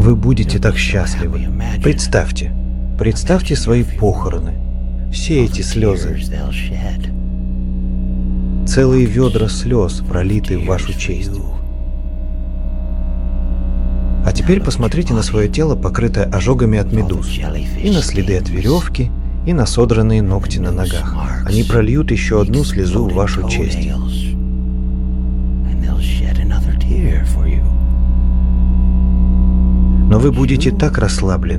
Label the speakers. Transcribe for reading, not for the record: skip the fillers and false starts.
Speaker 1: Вы будете так счастливы. Представьте свои похороны. Все эти слезы. Целые ведра слез пролиты в вашу честь. А теперь посмотрите на свое тело, покрытое ожогами от медуз, и на следы от веревки, и на содранные ногти на ногах. Они прольют еще одну слезу в вашу честь. Но вы будете так расслаблены,